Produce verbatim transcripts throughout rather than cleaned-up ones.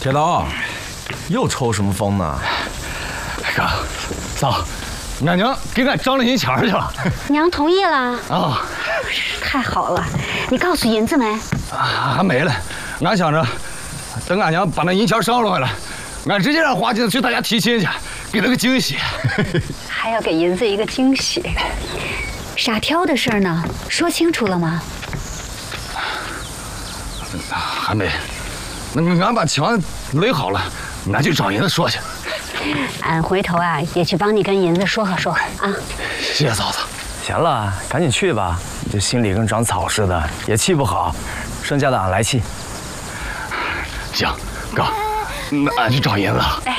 铁刀，又抽什么风呢？ 哥，嫂，俺娘给俺涨了银钱去了。 娘同意了啊， 太好了！你告诉银子没？ 啊，还没嘞。俺想着，等俺娘把那银钱捎上来了，俺直接让花金子去他家提亲去，给他个惊喜。 还要给银子一个惊喜。傻挑的事呢，说清楚了吗？ 还没。那俺把墙垒好了，俺去找银子说去。 俺回头啊，也去帮你跟银子说和说和啊。 谢谢嫂子。 行了，赶紧去吧，你这心里跟长草似的，也气不好。剩下的俺来气。 行，哥，那俺去找银子。哎，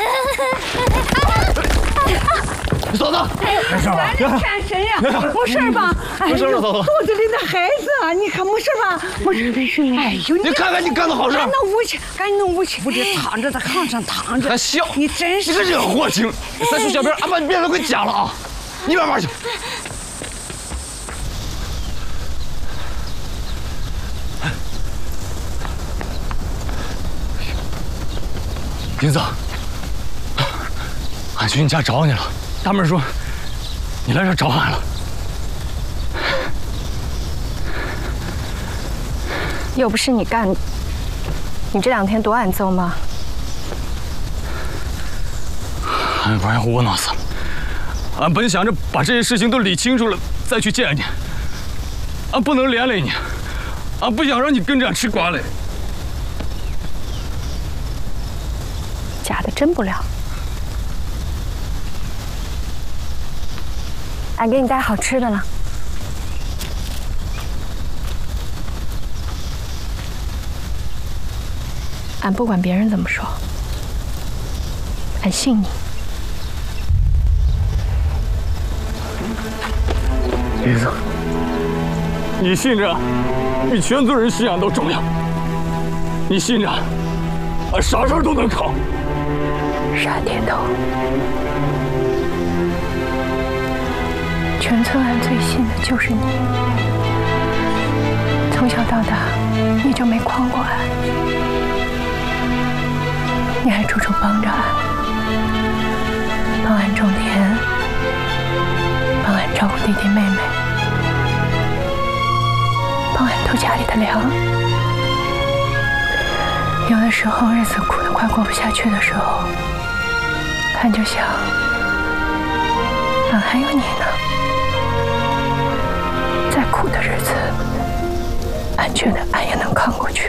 嫂子，没事吧？ 干什呀？没事吧？ 没事了，嫂子。 肚子里的孩子啊，你看没事吧？没事没事。哎呦， 你看看你干的好事。 赶紧弄屋去，赶紧弄屋去。我这躺着在炕上躺着。 还笑？ 你真是。 你个惹祸精！再说小兵，俺把你辫子给剪了啊！你慢慢去。银子，俺去你家找你了。大妹说，你来这找俺了。 又不是你干的，你这两天多挨揍吗？ 俺不然窝囊死了。俺本想着把这些事情都理清楚了再去见你，俺不能连累你，俺不想让你跟着俺吃瓜嘞。 假的真不了。俺给你带好吃的了。俺不管别人怎么说，俺信你。 银子，你信着比全村人信俺都重要。你信着，俺啥事儿都能扛。 傻铁头，全村俺最信的就是你。从小到大，你就没诓过俺，你还处处帮着俺，帮俺种田，帮俺照顾弟弟妹妹，帮俺偷家里的粮。有的时候日子苦得快过不下去的时候，俺就想，俺还有你呢。再苦的日子，俺觉得俺也能扛过去。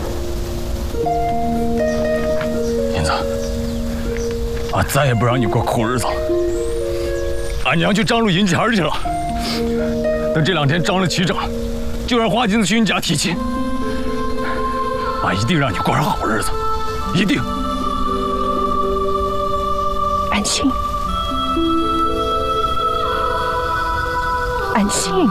银子，俺再也不让你过苦日子了。俺娘去张罗银钱去了，等这两天张罗齐整，就让花金子去你家提亲。俺一定让你过上好日子，一定。 俺信，俺信，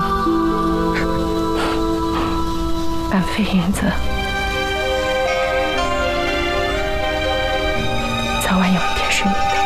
俺费银子，早晚有一天是你的。